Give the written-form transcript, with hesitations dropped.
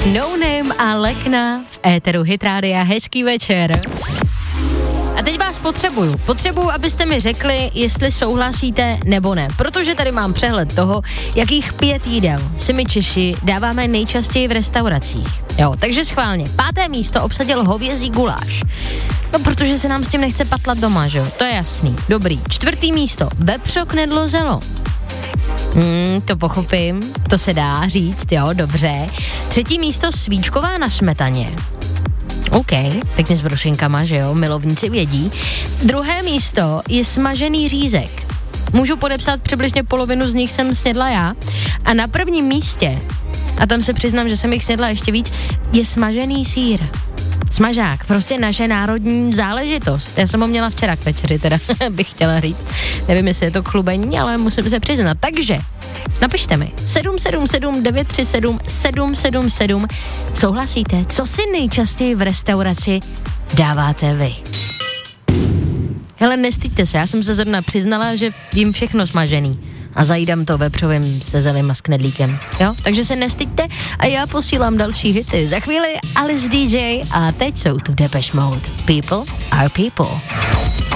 No Name a Lekna v éteru Hit Rádia. Hezký večer. A teď vás potřebuju, abyste mi řekli, jestli souhlasíte nebo ne, protože tady mám přehled toho, jakých 5 jídel si my Češi dáváme nejčastěji v restauracích. Jo, takže schválně. 5. místo obsadil hovězí guláš. No, protože se nám s tím nechce patlat doma, že jo? To je jasný. Dobrý. 4. místo. Vepřo, knedlo, zelo. To pochopím. To se dá říct, jo, dobře. 3. místo. Svíčková na smetaně. OK, pěkně s brošinkama, že jo, milovníci vědí. 2. místo je smažený řízek. Můžu podepsat, přibližně polovinu z nich jsem snědla já. A na 1. místě, a tam se přiznám, že jsem jich snědla ještě víc, je smažený sýr. Smažák, prostě naše národní záležitost. Já jsem ho měla včera k večeři, teda bych chtěla říct. Nevím, jestli je to chlubení, ale musím se přiznat. Takže napište mi 777 937 777. Souhlasíte? Co si nejčastěji v restauraci dáváte vy? Hele, nestyďte se, já jsem se zrovna přiznala, že jím všechno smažený a zajídám to vepřovým se zelím a s knedlíkem, jo? Takže se nestyďte a já posílám další hity. Za chvíli Alice DJ a teď jsou tu Depeche Mode. People are people.